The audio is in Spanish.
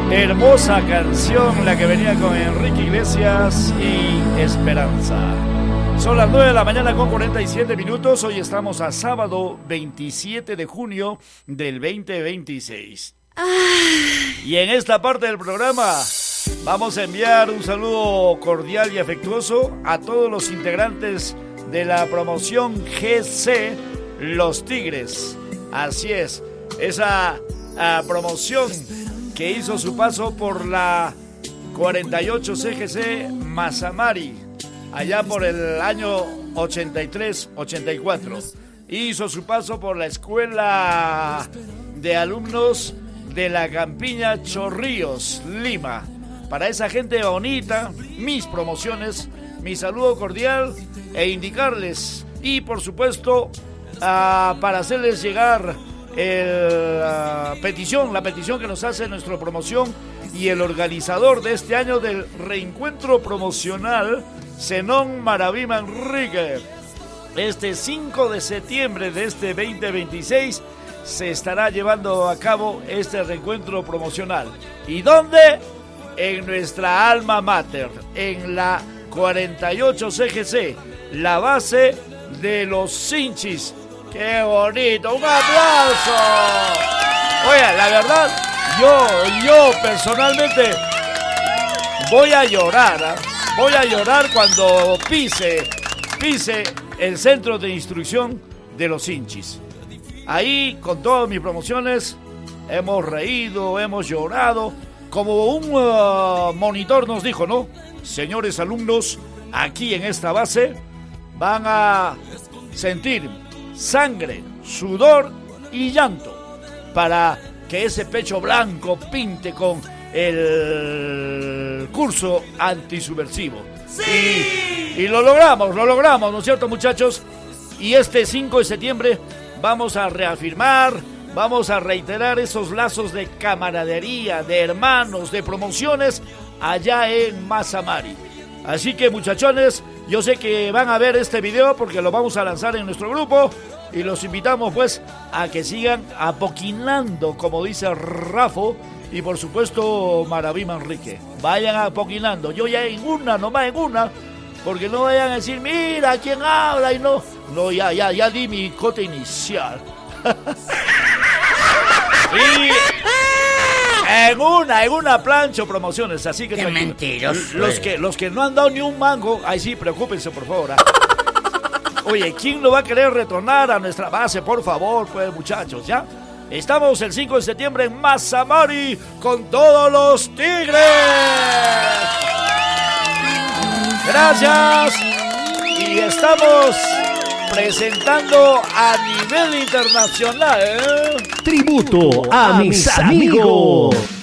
Hermosa canción la que venía con Enrique Iglesias y Esperanza. Son las 9 de la mañana con 47 minutos. Hoy estamos a sábado 27 de junio del 2026. Y en esta parte del programa vamos a enviar un saludo cordial y afectuoso a todos los integrantes de la promoción GC Los Tigres. Así es, esa promoción que hizo su paso por la 48 CGC Mazamari, allá por el año 83-84. Hizo su paso por la escuela de alumnos de la Campiña Chorrillos, Lima. Para esa gente bonita, mis promociones, mi saludo cordial e indicarles, y por supuesto, para hacerles llegar la petición que nos hace nuestra promoción y el organizador de este año del reencuentro promocional, Zenón Maraví Manrique. Este 5 de septiembre de este 2026 se estará llevando a cabo este reencuentro promocional. ¿Y dónde? En nuestra alma mater, en la 48 CGC, la base de los Sinchis. ¡Qué bonito! ¡Un aplauso! Oiga, la verdad, yo personalmente voy a llorar, voy a llorar cuando pise el centro de instrucción de los Sinchis. Ahí, con todas mis promociones, hemos reído, hemos llorado, como un monitor nos dijo, ¿no? Señores alumnos, aquí en esta base van a sentir sangre, sudor y llanto para que ese pecho blanco pinte con el curso antisubversivo. ¡Sí! Y lo logramos, ¿no es cierto, muchachos? Y este 5 de septiembre vamos a reafirmar, vamos a reiterar esos lazos de camaradería, de hermanos, de promociones allá en Mazamari. Así que, muchachones, yo sé que van a ver este video porque lo vamos a lanzar en nuestro grupo y los invitamos pues a que sigan apoquinando, como dice Rafo, y por supuesto Maraví Manrique. Vayan apoquinando, yo ya nomás en una, porque no vayan a decir, mira quién habla y no, ya di mi cote inicial. Y en una plancha promociones, así que qué mentiroso. Los que no han dado ni un mango, ahí sí, preocúpense por favor. Oye, ¿quién no va a querer retornar a nuestra base? Por favor, pues, muchachos, ¿ya? Estamos el 5 de septiembre en Mazamari con todos los Tigres. Gracias. Y estamos presentando a nivel internacional, tributo a mis amigos.